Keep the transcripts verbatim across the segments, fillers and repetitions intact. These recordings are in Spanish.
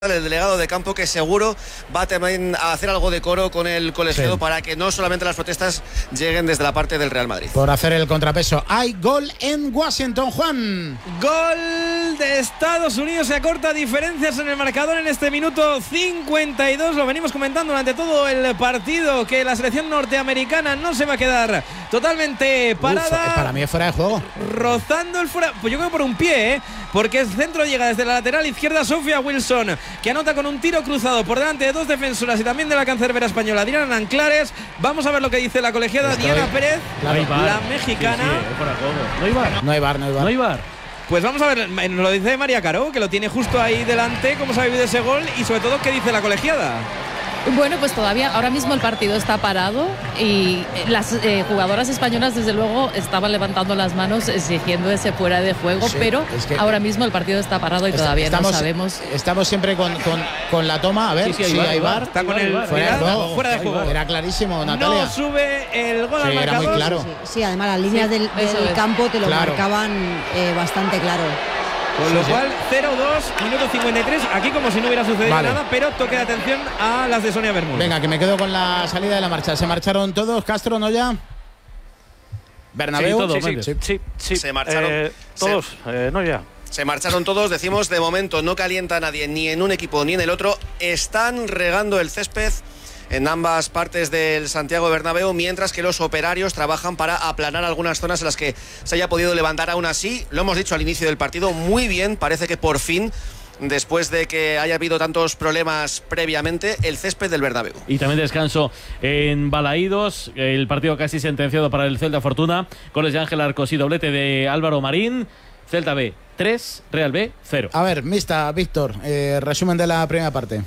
el delegado de campo, que seguro va también a hacer algo de coro con el colegiado, sí, para que no solamente las protestas lleguen desde la parte del Real Madrid. Por hacer el contrapeso. Hay gol en Washington, Juan. Gol de Estados Unidos, se acorta diferencias en el marcador en este minuto cincuenta y dos. Lo venimos comentando durante todo el partido, que la selección norteamericana no se va a quedar totalmente parada. Uf, para mí es fuera de juego. Rozando el fuera, pues yo creo por un pie, ¿eh? Porque el centro llega desde la lateral izquierda Sofía Wilson, que anota con un tiro cruzado por delante de dos defensoras y también de la cancerbera española Diana Anclares. Vamos a ver lo que dice la colegiada Estoy. Diana Pérez, claro, la mexicana. Sí, sí, fuera de juego. No hay bar. No hay bar, no hay bar. No hay bar. Pues vamos a ver, nos lo dice María Caro, que lo tiene justo ahí delante, cómo se ha vivido ese gol y sobre todo qué dice la colegiada. Bueno, pues todavía, ahora mismo el partido está parado y las eh, jugadoras españolas desde luego estaban levantando las manos exigiendo ese fuera de juego, sí, pero es que ahora mismo el partido está parado y está, todavía estamos, no sabemos. Estamos siempre con, con, con la toma, a ver sí, sí, si sí, hay bar. Está con el fuera, fuera, de juego, fuera de juego. Era clarísimo, Natalia. No sube el gol sí, al marcador. Era muy claro. Sí, sí, sí, además las líneas sí, del, del campo te lo claro. marcaban eh, bastante claro. Con lo sí, cual, cero dos, minuto cincuenta y tres, aquí como si no hubiera sucedido vale. nada, pero toque de atención a las de Sonia Bermúdez. Venga, que me quedo con la salida de la marcha. ¿Se marcharon todos, Castro, no ya? ¿Bernabéu? Sí, todos, sí, sí, sí, sí. Se marcharon. Eh, todos, se, eh, no ya. Se marcharon todos, decimos, de momento no calienta a nadie, ni en un equipo ni en el otro. Están regando el césped en ambas partes del Santiago Bernabéu, mientras que los operarios trabajan para aplanar algunas zonas en las que se haya podido levantar. Aún así, lo hemos dicho al inicio del partido, muy bien, parece que por fin, después de que haya habido tantos problemas previamente, el césped del Bernabéu. Y también descanso en Balaídos, el partido casi sentenciado para el Celta Fortuna, goles de Ángel Arcos y doblete de Álvaro Marín. Celta B tres, Real B cero. A ver, mista, Víctor, eh, resumen de la primera parte.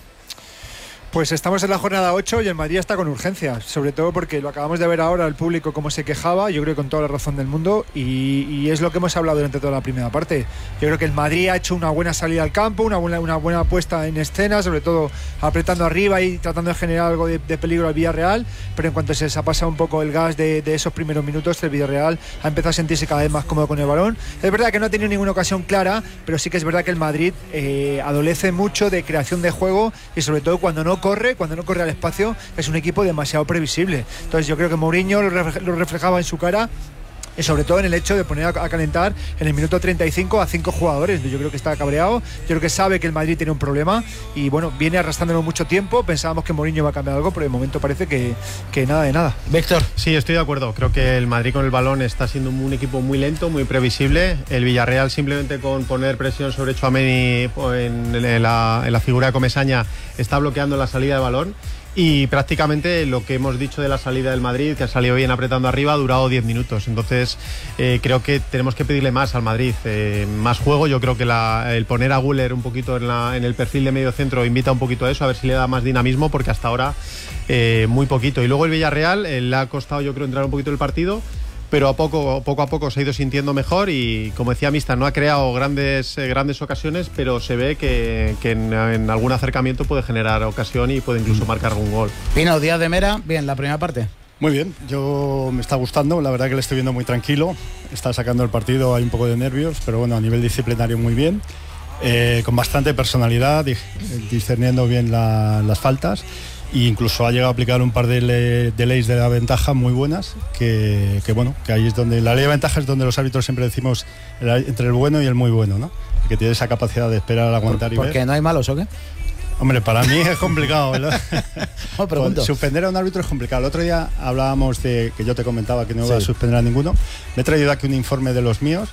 Pues estamos en la jornada ocho y el Madrid está con urgencia, sobre todo porque lo acabamos de ver ahora, el público cómo se quejaba, yo creo que con toda la razón del mundo, y, y es lo que hemos hablado durante toda la primera parte. Yo creo que el Madrid ha hecho una buena salida al campo, una buena, una buena puesta en escena, sobre todo apretando arriba y tratando de generar algo de, de peligro al Villarreal, pero en cuanto se les ha pasado un poco el gas de, de esos primeros minutos, el Villarreal ha empezado a sentirse cada vez más cómodo con el balón. Es verdad que no ha tenido ninguna ocasión clara, pero sí que es verdad que el Madrid eh, adolece mucho de creación de juego y sobre todo cuando no corre, cuando no corre al espacio, es un equipo demasiado previsible. Entonces yo creo que Mourinho lo reflejaba en su cara, y sobre todo en el hecho de poner a calentar en el minuto treinta y cinco a cinco jugadores. Yo creo que está cabreado, yo creo que sabe que el Madrid tiene un problema y bueno, viene arrastrándolo mucho tiempo. Pensábamos que Mourinho va a cambiar algo, pero de momento parece que, que nada de nada. Víctor. Sí, estoy de acuerdo, creo que el Madrid con el balón está siendo un equipo muy lento, muy previsible. El Villarreal simplemente con poner presión sobre Tchouaméni en, en, la, en la figura de Comesaña está bloqueando la salida de balón. Y prácticamente lo que hemos dicho de la salida del Madrid, que ha salido bien apretando arriba, ha durado diez minutos. Entonces eh, creo que tenemos que pedirle más al Madrid, eh, más juego. Yo creo que la, el poner a Güler un poquito en, la, en el perfil de medio centro invita un poquito a eso, a ver si le da más dinamismo, porque hasta ahora eh, muy poquito. Y luego el Villarreal, eh, le ha costado yo creo entrar un poquito en el partido, pero a poco, poco a poco se ha ido sintiendo mejor y, como decía Mista, no ha creado grandes, eh, grandes ocasiones, pero se ve que, que en, en algún acercamiento puede generar ocasión y puede incluso marcar algún gol. Pino, Díaz de Mera, bien, la primera parte. Muy bien, yo me está gustando, la verdad que le estoy viendo muy tranquilo, está sacando el partido, hay un poco de nervios, pero bueno, a nivel disciplinario muy bien, eh, con bastante personalidad, discerniendo bien la, las faltas. E incluso ha llegado a aplicar un par de, le, de leyes de la ventaja muy buenas, que, que bueno, que ahí es donde la ley de ventaja es donde los árbitros siempre decimos entre el bueno y el muy bueno, ¿no? Que tiene esa capacidad de esperar, aguantar y ver. ¿Por qué no hay malos o qué? Hombre, para mí es complicado, ¿verdad? No, pregunto. Suspender a un árbitro es complicado. El otro día hablábamos de que yo te comentaba que no iba sí. a suspender a ninguno. Me he traído aquí un informe de los míos.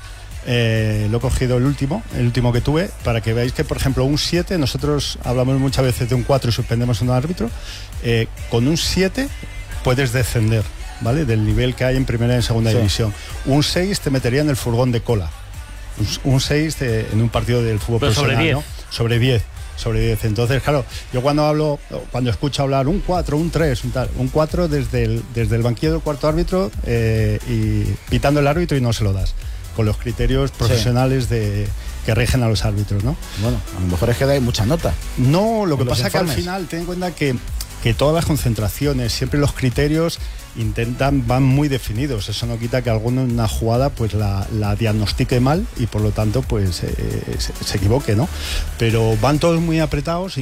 Eh, lo he cogido el último, el último que tuve, para que veáis que, por ejemplo, un siete, nosotros hablamos muchas veces de un cuatro y suspendemos a un árbitro. Eh, con un siete puedes descender, ¿vale? Del nivel que hay en primera y en segunda sí. división. Un seis te metería en el furgón de cola. Un, un seis de, en un partido del fútbol pero profesional, sobre diez. ¿no? Sobre diez. Sobre diez. Entonces, claro, yo cuando hablo, cuando escucho hablar un cuatro, un tres, un tal, un cuatro desde el, desde el banquillo del cuarto árbitro eh, y pitando el árbitro y no se lo das, con los criterios profesionales sí. de, que rigen a los árbitros, ¿no? Bueno, a lo mejor es que hay mucha nota. No, lo que los pasa es que al informes. final, ten en cuenta que que todas las concentraciones, siempre los criterios intentan, van muy definidos. Eso no quita que alguno en una jugada pues la, la diagnostique mal y por lo tanto pues eh, se, se equivoque, ¿no? Pero van todos muy apretados.